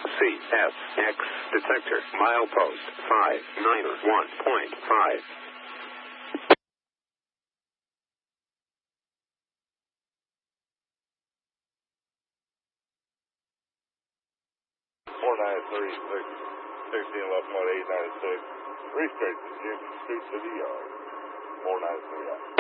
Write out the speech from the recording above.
CSX detector milepost 591.5. 1611.896. Restraight to Street to the yard. 493.